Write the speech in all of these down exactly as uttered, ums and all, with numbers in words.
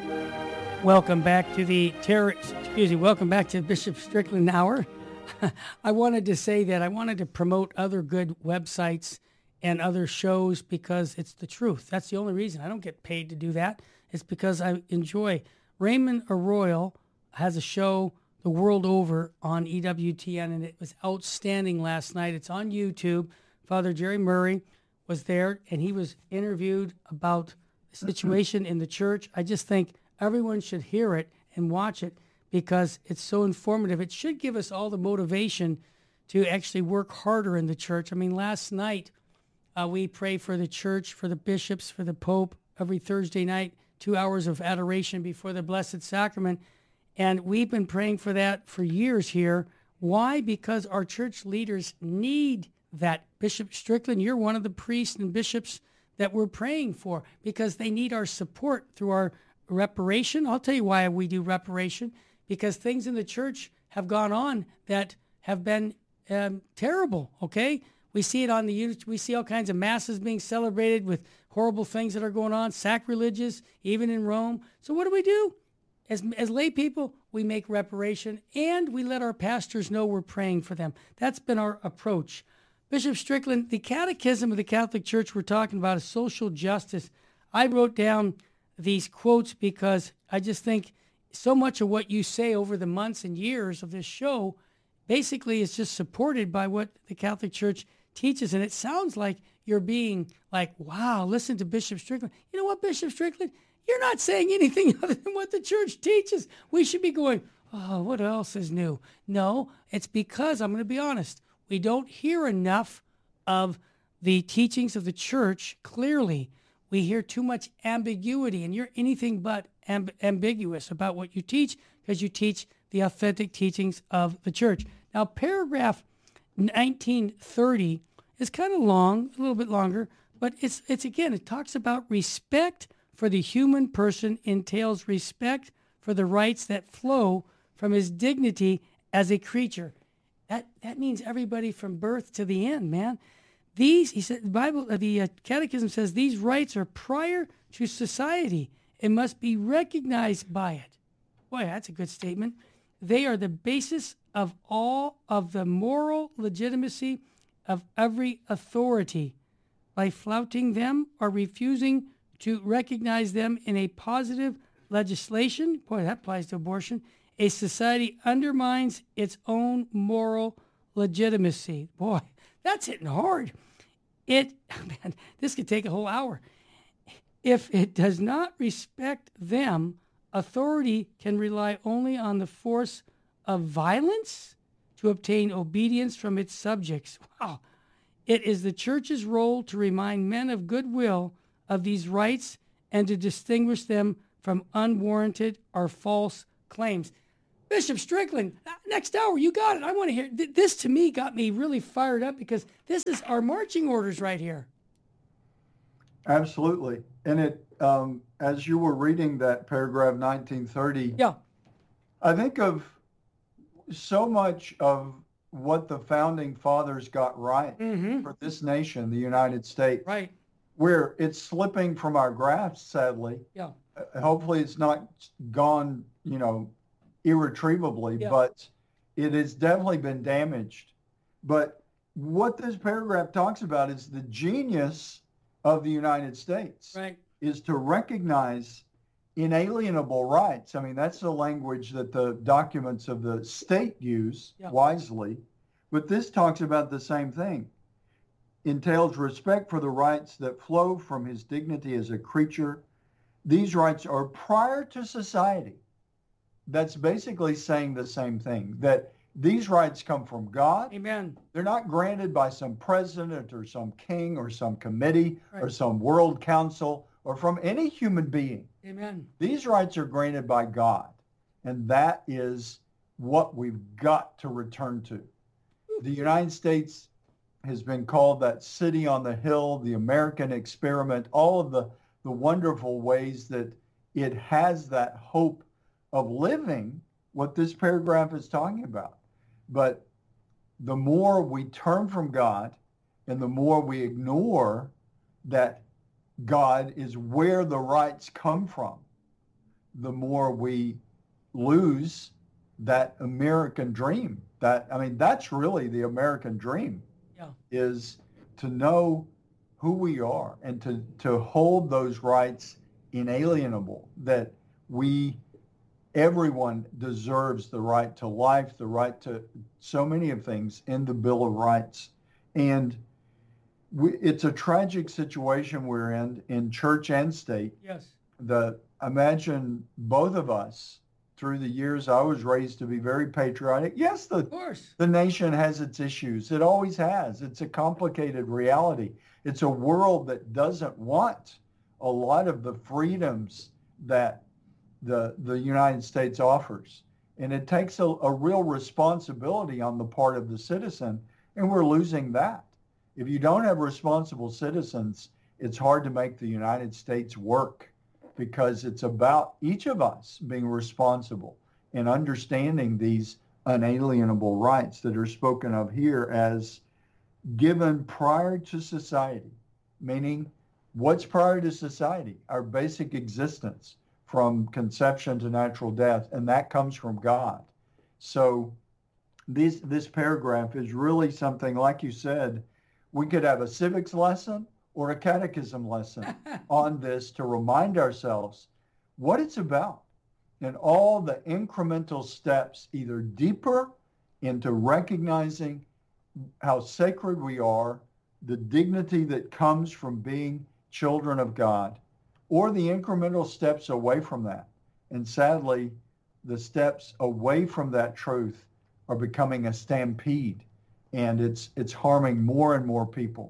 Welcome back to the terror. Excuse me. Welcome back to Bishop Strickland Hour. I wanted to say that I wanted to promote other good websites and other shows because it's the truth. That's the only reason. I don't get paid to do that. It's because I enjoy. Raymond Arroyo has a show the world over on E W T N, and it was outstanding last night. It's on YouTube. Father Jerry Murray was there, and he was interviewed about the situation in the church. I just think everyone should hear it and watch it because it's so informative. It should give us all the motivation to actually work harder in the church. I mean, last night uh, we pray for the church, for the bishops, for the Pope every Thursday night, two hours of adoration before the Blessed Sacrament. And we've been praying for that for years here. Why? Because our church leaders need that. Bishop Strickland, you're one of the priests and bishops that we're praying for because they need our support through our reparation. I'll tell you why we do reparation, because things in the church have gone on that have been um, terrible, okay? We see it on the unit. We see all kinds of masses being celebrated with horrible things that are going on, sacrilegious, even in Rome. So what do we do? As, as lay people, we make reparation, and we let our pastors know we're praying for them. That's been our approach. Bishop Strickland, the Catechism of the Catholic Church we're talking about is social justice. I wrote down these quotes because I just think so much of what you say over the months and years of this show basically is just supported by what the Catholic Church teaches. And it sounds like you're being like, wow, listen to Bishop Strickland. You know what, Bishop Strickland? You're not saying anything other than what the church teaches. We should be going, oh, what else is new? No, it's because, I'm going to be honest, we don't hear enough of the teachings of the church clearly. We hear too much ambiguity, and you're anything but amb- ambiguous about what you teach because you teach the authentic teachings of the church. Now, paragraph nineteen thirty is kind of long, a little bit longer, but it's it's again, it talks about respect for the human person entails respect for the rights that flow from his dignity as a creature. That that means everybody from birth to the end, man. These, he said, the Bible, uh, the uh, Catechism says these rights are prior to society and must be recognized by it. Boy, that's a good statement. They are the basis of all of the moral legitimacy of every authority. By flouting them or refusing to recognize them in a positive legislation, boy, that applies to abortion, a society undermines its own moral legitimacy. Boy, that's hitting hard. It, man, this could take a whole hour. If it does not respect them, authority can rely only on the force of violence to obtain obedience from its subjects. Wow. It is the church's role to remind men of goodwill of these rights and to distinguish them from unwarranted or false claims. Bishop Strickland, next hour, you got it. I want to hear. This, to me, got me really fired up because this is our marching orders right here. Absolutely. And it, um, as you were reading that paragraph nineteen thirty, yeah, I think of so much of what the founding fathers got right mm-hmm. for this nation, the United States. Right. Where it's slipping from our grasp, sadly. Yeah. Uh, hopefully it's not gone, you know, irretrievably, yeah. but it has definitely been damaged. But what this paragraph talks about is the genius of the United States right. is to recognize inalienable rights. I mean, that's the language that the documents of the state use yeah. wisely. But this talks about the same thing. Entails respect for the rights that flow from his dignity as a creature. These rights are prior to society. That's basically saying the same thing, that these rights come from God. Amen. They're not granted by some president or some king or some committee right. or some world council or from any human being. Amen. These rights are granted by God, and that is what we've got to return to. The United States has been called that city on the hill, the American experiment, all of the, the wonderful ways that it has that hope of living what this paragraph is talking about. But the more we turn from God and the more we ignore that God is where the rights come from, the more we lose that American dream. That, I mean, that's really the American dream, Yeah. is to know who we are and to, to hold those rights inalienable, that we, everyone deserves the right to life, the right to so many of things in the Bill of Rights. And we, it's a tragic situation we're in, in church and state. Yes. The, imagine both of us, through the years, I was raised to be very patriotic. Yes, the, Of course. the nation has its issues. It always has. It's a complicated reality. It's a world that doesn't want a lot of the freedoms that the, the United States offers. And it takes a, a real responsibility on the part of the citizen, and we're losing that. If you don't have responsible citizens, it's hard to make the United States work, because it's about each of us being responsible and understanding these unalienable rights that are spoken of here as given prior to society, meaning what's prior to society? Our basic existence from conception to natural death, and that comes from God. So this, this paragraph is really something, like you said, we could have a civics lesson or a catechism lesson on this to remind ourselves what it's about and all the incremental steps, either deeper into recognizing how sacred we are, the dignity that comes from being children of God, or the incremental steps away from that. And sadly, the steps away from that truth are becoming a stampede, and it's it's harming more and more people.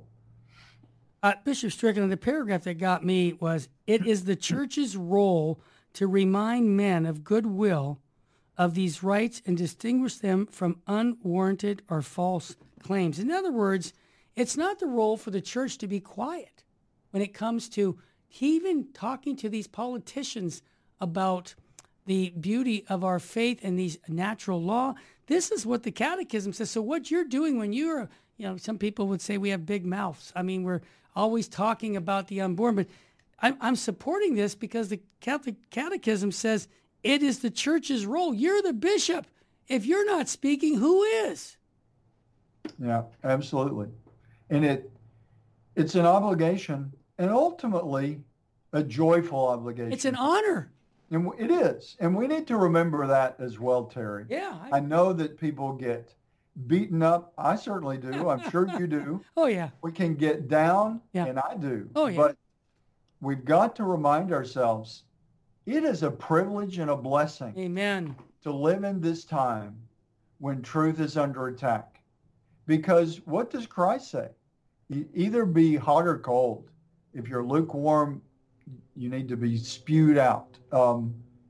Uh, Bishop Strickland, the paragraph that got me was, it is the church's role to remind men of goodwill of these rights and distinguish them from unwarranted or false claims. In other words, it's not the role for the church to be quiet when it comes to even talking to these politicians about the beauty of our faith and these natural law. This is what the catechism says. So what you're doing when you're, you know, some people would say we have big mouths. I mean, we're always talking about the unborn, but I'm, I'm supporting this because the Catholic Catechism says it is the church's role. You're the bishop. If you're not speaking, who is? Yeah, absolutely. And it it's an obligation, and ultimately a joyful obligation. It's an honor. And it is. And we need to remember that as well, Terry. Yeah. I, I know that people get beaten up. I certainly do. I'm sure you do. Oh, yeah. We can get down, yeah. and I do. Oh, yeah. But we've got to remind ourselves, it is a privilege and a blessing. Amen. To live in this time when truth is under attack. Because what does Christ say? E- either be hot or cold. If you're lukewarm, you need to be spewed out. Um,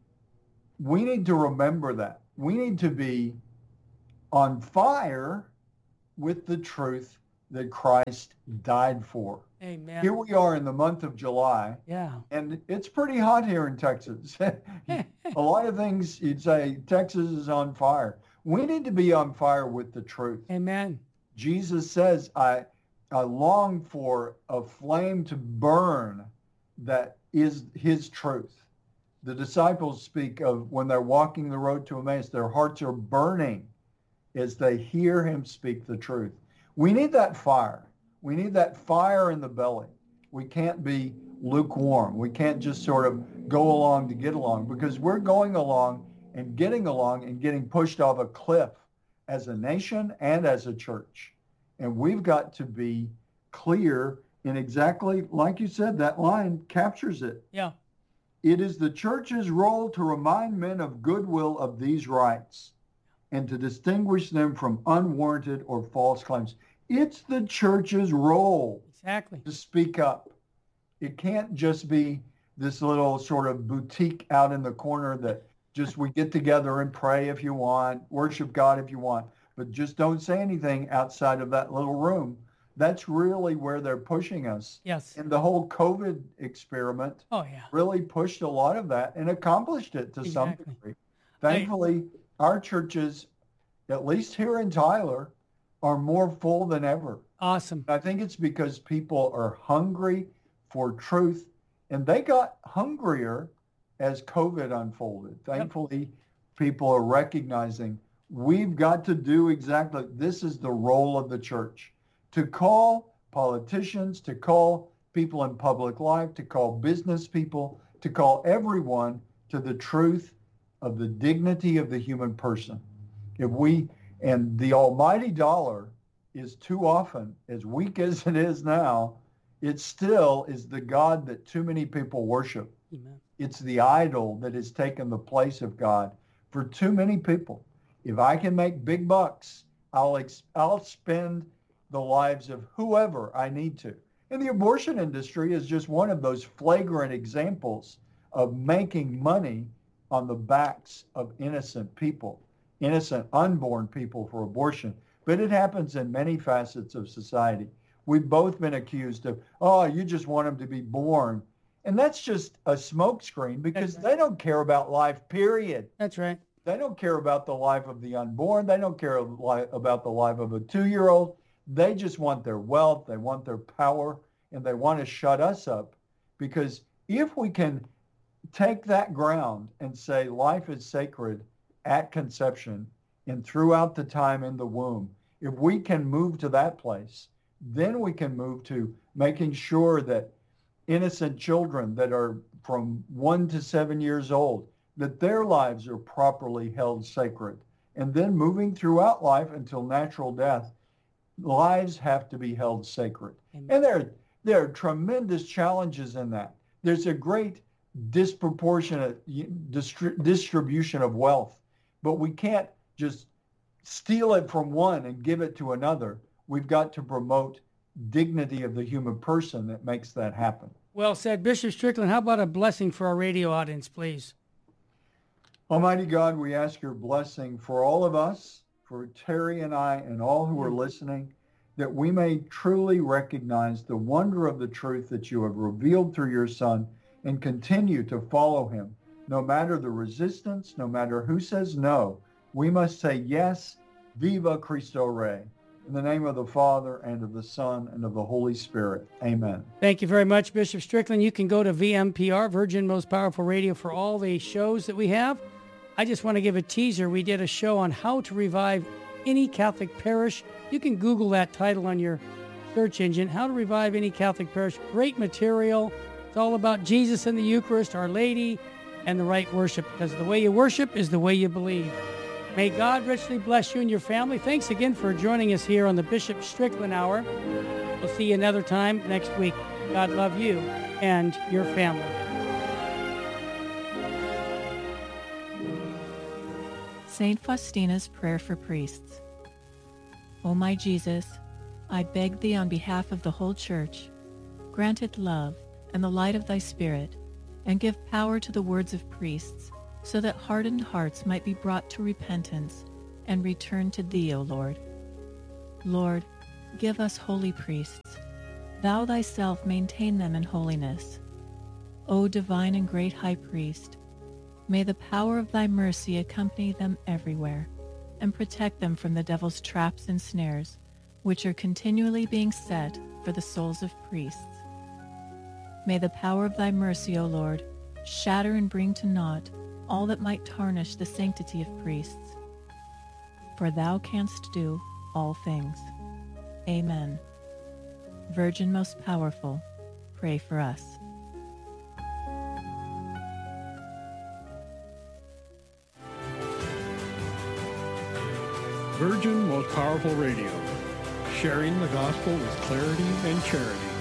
we need to remember that. We need to be on fire with the truth that Christ died for. Amen. Here we are in the month of July. Yeah. And it's pretty hot here in Texas. A lot of things you'd say, Texas is on fire. We need to be on fire with the truth. Amen. Jesus says, I, I long for a flame to burn that is his truth. The disciples speak of when they're walking the road to Emmaus, their hearts are burning as they hear him speak the truth. We need that fire. We need that fire in the belly. We can't be lukewarm. We can't just sort of go along to get along, because we're going along and getting along and getting pushed off a cliff as a nation and as a church. And we've got to be clear in exactly, like you said, that line captures it. Yeah. It is the church's role to remind men of goodwill of these rights and to distinguish them from unwarranted or false claims. It's the church's role exactly to speak up. It can't just be this little sort of boutique out in the corner that just we get together and pray if you want, worship God if you want, but just don't say anything outside of that little room. That's really where they're pushing us. Yes. And the whole COVID experiment oh, yeah. really pushed a lot of that and accomplished it to exactly. some degree. Thankfully, I, our churches, at least here in Tyler, are more full than ever. Awesome. I think it's because people are hungry for truth, and they got hungrier as COVID unfolded. Thankfully, yep. people are recognizing we've got to do exactly, this is the role of the church, to call politicians, to call people in public life, to call business people, to call everyone to the truth of the dignity of the human person. If we, and the almighty dollar is too often, as weak as it is now, it still is the God that too many people worship. Amen. It's the idol that has taken the place of God for too many people. If I can make big bucks, I'll ex- I'll spend the lives of whoever I need to. And the abortion industry is just one of those flagrant examples of making money on the backs of innocent people, innocent unborn people for abortion. But it happens in many facets of society. We've both been accused of, oh, you just want them to be born. And that's just a smokescreen because right. they don't care about life, period. That's right. They don't care about the life of the unborn. They don't care about the life of a two-year-old. They just want their wealth. They want their power. And they want to shut us up. Because if we can take that ground and say life is sacred at conception and throughout the time in the womb, if we can move to that place, then we can move to making sure that innocent children that are from one to seven years old, that their lives are properly held sacred. And then moving throughout life until natural death, lives have to be held sacred. Amen. And there, there are tremendous challenges in that. There's a great disproportionate distri- distribution of wealth, but we can't just steal it from one and give it to another. We've got to promote dignity of the human person that makes that happen. Well said. Bishop Strickland, how about a blessing for our radio audience, please? Almighty God, we ask your blessing for all of us, for Terry and I and all who are listening, that we may truly recognize the wonder of the truth that you have revealed through your Son and continue to follow him. No matter the resistance, no matter who says no, we must say yes, Viva Cristo Rey. In the name of the Father, and of the Son, and of the Holy Spirit. Amen. Thank you very much, Bishop Strickland. You can go to V M P R, Virgin Most Powerful Radio, for all the shows that we have. I just want to give a teaser. We did a show on how to revive any Catholic parish. You can Google that title on your search engine, How to Revive Any Catholic Parish. Great material. It's all about Jesus and the Eucharist, Our Lady, and the right worship, because the way you worship is the way you believe. May God richly bless you and your family. Thanks again for joining us here on the Bishop Strickland Hour. We'll see you another time next week. God love you and your family. Saint Faustina's Prayer for Priests. O my Jesus, I beg thee on behalf of the whole Church, grant it love and the light of thy Spirit, and give power to the words of priests, so that hardened hearts might be brought to repentance and return to thee, O Lord. Lord, give us holy priests. Thou thyself maintain them in holiness. O divine and great high priest, may the power of thy mercy accompany them everywhere, and protect them from the devil's traps and snares, which are continually being set for the souls of priests. May the power of thy mercy, O Lord, shatter and bring to naught all that might tarnish the sanctity of priests. For thou canst do all things. Amen. Virgin most powerful, pray for us. Virgin Most Powerful Radio, sharing the gospel with clarity and charity.